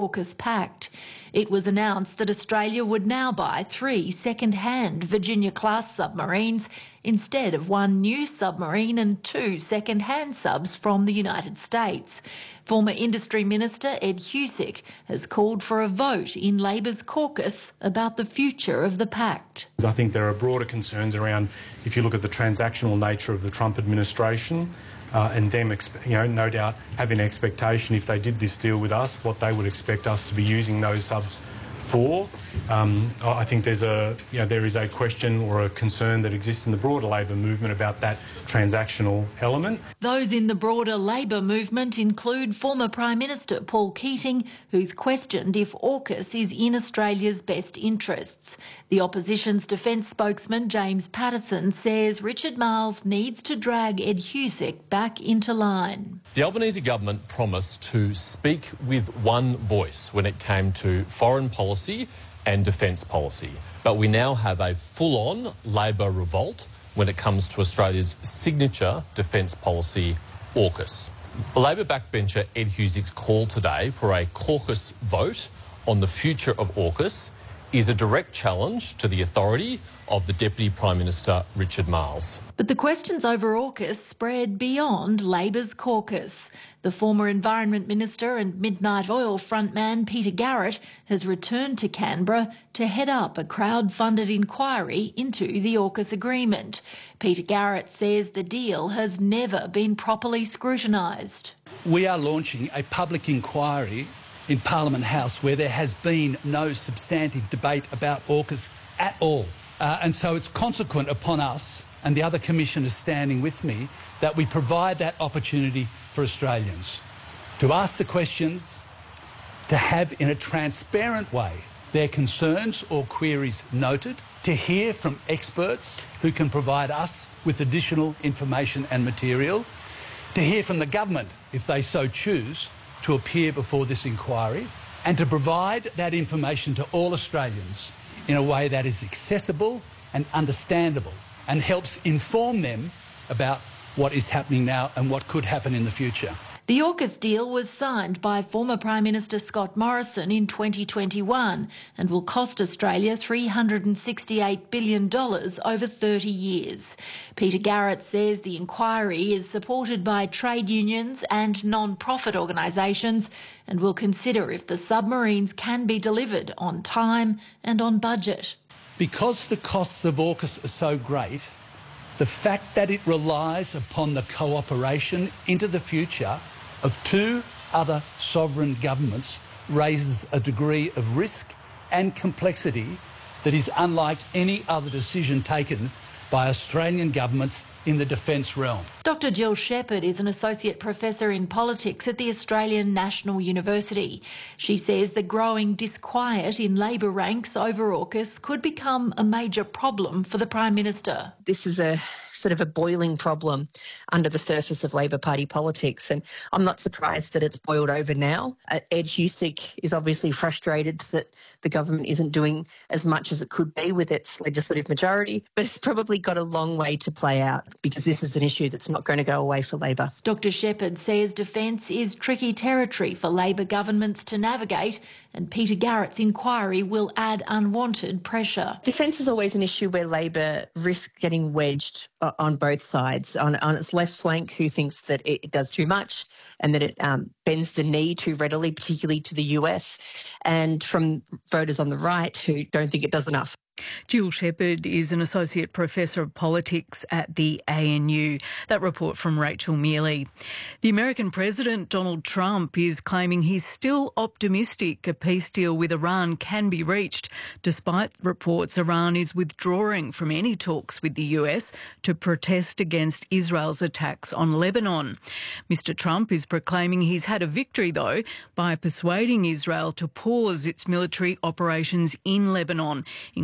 AUKUS pact. It was announced that Australia would now buy 3 second-hand Virginia-class submarines instead of 1 new submarine and 2 second-hand subs from the United States. Former Industry Minister Ed Husic has called for a vote in Labor's caucus about the future of the pact. I think there are broader concerns around, if you look at the transactional nature of the Trump administration, and them, no doubt having an expectation if they did this deal with us, what they would expect us to be using those subs for. I think there is a question or a concern that exists in the broader Labor movement about that transactional element. Those in the broader Labor movement include former Prime Minister Paul Keating, who's questioned if AUKUS is in Australia's best interests. The opposition's defence spokesman James Patterson says Richard Marles needs to drag Ed Husic back into line. The Albanese government promised to speak with one voice when it came to foreign policy and defence policy. But we now have a full-on Labor revolt when it comes to Australia's signature defence policy, AUKUS. The Labor backbencher Ed Husic's call today for a caucus vote on the future of AUKUS is a direct challenge to the authority of the Deputy Prime Minister Richard Marles. But the questions over AUKUS spread beyond Labor's caucus. The former Environment Minister and Midnight Oil frontman Peter Garrett has returned to Canberra to head up a crowd-funded inquiry into the AUKUS agreement. Peter Garrett says the deal has never been properly scrutinised. We are launching a public inquiry in Parliament House where there has been no substantive debate about AUKUS at all. And so it's consequent upon us and the other commissioners standing with me that we provide that opportunity for Australians to ask the questions, to have in a transparent way their concerns or queries noted, to hear from experts who can provide us with additional information and material, to hear from the government if they so choose to appear before this inquiry, and to provide that information to all Australians in a way that is accessible and understandable and helps inform them about what is happening now and what could happen in the future. The AUKUS deal was signed by former Prime Minister Scott Morrison in 2021 and will cost Australia $368 billion over 30 years. Peter Garrett says the inquiry is supported by trade unions and non-profit organisations and will consider if the submarines can be delivered on time and on budget. Because the costs of AUKUS are so great, the fact that it relies upon the cooperation into the future of 2 other sovereign governments raises a degree of risk and complexity that is unlike any other decision taken by Australian governments in the defence realm. Dr Jill Shepherd is an Associate Professor in Politics at the Australian National University. She says the growing disquiet in Labor ranks over AUKUS could become a major problem for the Prime Minister. This is a sort of a boiling problem under the surface of Labor Party politics, and I'm not surprised that it's boiled over now. Ed Husic is obviously frustrated that the government isn't doing as much as it could be with its legislative majority, but it's probably got a long way to play out because this is an issue that's not going to go away for Labor. Dr Shepherd says defence is tricky territory for Labor governments to navigate, and Peter Garrett's inquiry will add unwanted pressure. Defence is always an issue where Labor risks getting wedged on both sides. On its left flank, who thinks that it does too much and that it bends the knee too readily, particularly to the US, and from voters on the right who don't think it does enough. Jill Shepherd is an Associate Professor of Politics at the ANU. That report from Rachel Mealy. The American President Donald Trump is claiming he's still optimistic a peace deal with Iran can be reached, despite reports Iran is withdrawing from any talks with the US to protest against Israel's attacks on Lebanon. Mr Trump is proclaiming he's had a victory, though, by persuading Israel to pause its military operations in Lebanon, including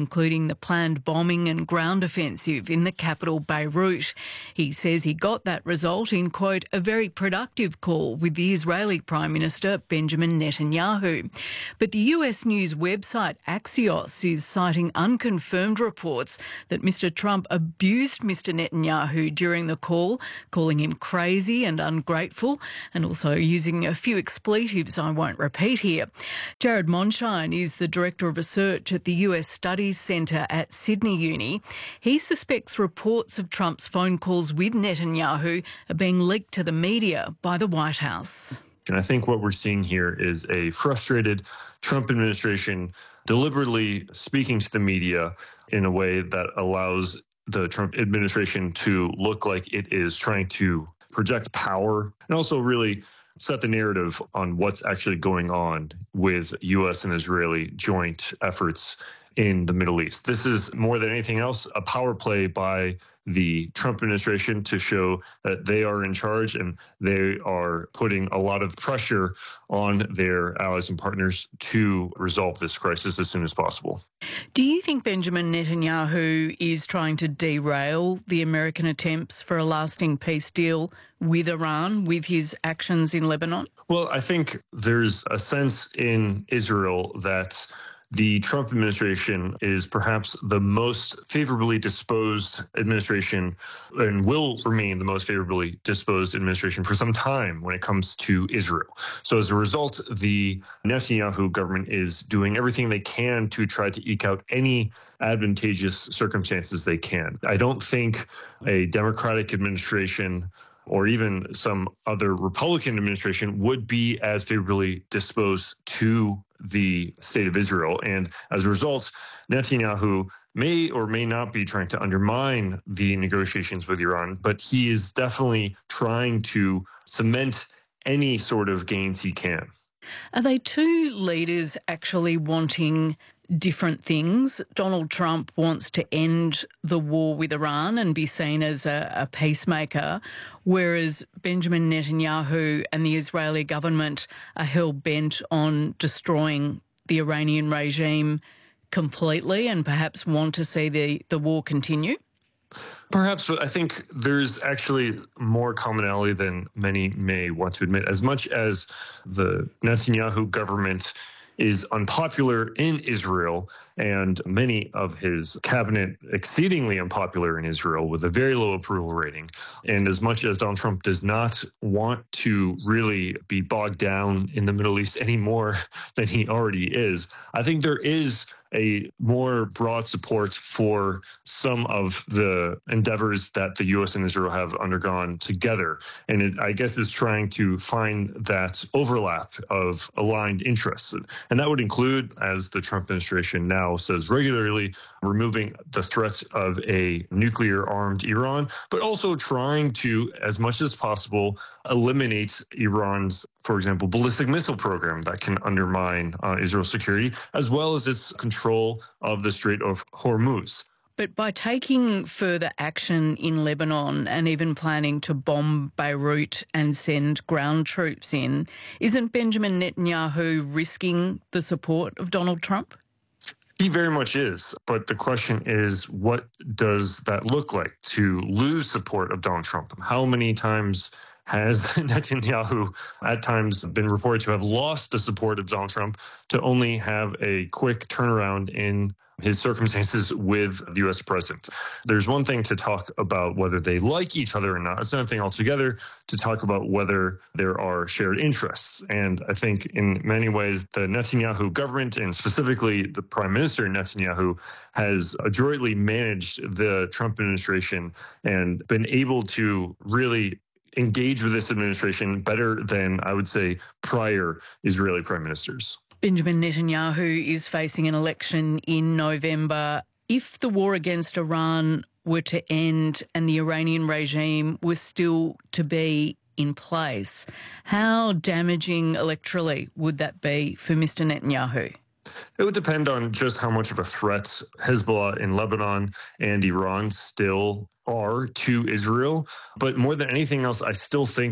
overseeing the planned bombing and ground offensive in the capital Beirut. He says he got that result in, quote, a very productive call with the Israeli Prime Minister Benjamin Netanyahu. But the US news website Axios is citing unconfirmed reports that Mr. Trump abused Mr. Netanyahu during the call, calling him crazy and ungrateful, and also using a few expletives I won't repeat here. Jared Monshine is the Director of Research at the US Studies Centre at Sydney Uni. He suspects reports of Trump's phone calls with Netanyahu are being leaked to the media by the White House. And I think what we're seeing here is a frustrated Trump administration deliberately speaking to the media in a way that allows the Trump administration to look like it is trying to project power and also really set the narrative on what's actually going on with U.S. and Israeli joint efforts in the Middle East. This is more than anything else a power play by the Trump administration to show that they are in charge and they are putting a lot of pressure on their allies and partners to resolve this crisis as soon as possible. Do you think Benjamin Netanyahu is trying to derail the American attempts for a lasting peace deal with Iran with his actions in Lebanon? Well, I think there's a sense in Israel that the Trump administration is perhaps the most favorably disposed administration and will remain the most favorably disposed administration for some time when it comes to Israel. So as a result, the Netanyahu government is doing everything they can to try to eke out any advantageous circumstances they can. I don't think a Democratic administration or even some other Republican administration would be as favorably disposed to the state of Israel. And as a result, Netanyahu may or may not be trying to undermine the negotiations with Iran, but he is definitely trying to cement any sort of gains he can. Are they two leaders actually wanting different things? Donald Trump wants to end the war with Iran and be seen as a peacemaker, whereas Benjamin Netanyahu and the Israeli government are hell-bent on destroying the Iranian regime completely and perhaps want to see the war continue? Perhaps, but I think there's actually more commonality than many may want to admit. As much as the Netanyahu government is unpopular in Israel, and many of his cabinet exceedingly unpopular in Israel with a very low approval rating. And as much as Donald Trump does not want to really be bogged down in the Middle East any more than he already is, I think there is a more broad support for some of the endeavors that the U.S. and Israel have undergone together. And it, I guess, is trying to find that overlap of aligned interests. And that would include, as the Trump administration now says regularly, removing the threat of a nuclear-armed Iran, but also trying to, as much as possible, eliminate Iran's, for example, ballistic missile program that can undermine Israel's security, as well as its control of the Strait of Hormuz. But by taking further action in Lebanon and even planning to bomb Beirut and send ground troops in, isn't Benjamin Netanyahu risking the support of Donald Trump? He very much is. But the question is, what does that look like to lose support of Donald Trump? How many times has Netanyahu at times been reported to have lost the support of Donald Trump to only have a quick turnaround in his circumstances with the U.S. president? There's one thing to talk about whether they like each other or not. It's another thing altogether to talk about whether there are shared interests. And I think in many ways, the Netanyahu government, and specifically the Prime Minister Netanyahu, has adroitly managed the Trump administration and been able to really engage with this administration better than, I would say, prior Israeli prime ministers. Benjamin Netanyahu is facing an election in November. If the war against Iran were to end and the Iranian regime was still to be in place, how damaging electorally would that be for Mr. Netanyahu? It would depend on just how much of a threat Hezbollah in Lebanon and Iran still are to Israel. But more than anything else, I still think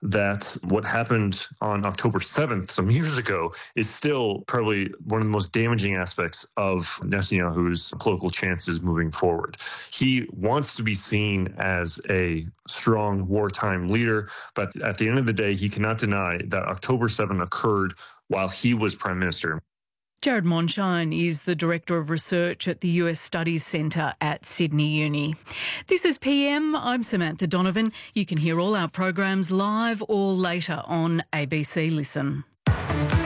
that what happened on October 7th, some years ago, is still probably one of the most damaging aspects of Netanyahu's political chances moving forward. He wants to be seen as a strong wartime leader, but at the end of the day, he cannot deny that October 7th occurred while he was prime minister. Jared Monshine is the Director of Research at the US Studies Centre at Sydney Uni. This is PM. I'm Samantha Donovan. You can hear all our programs live or later on ABC Listen.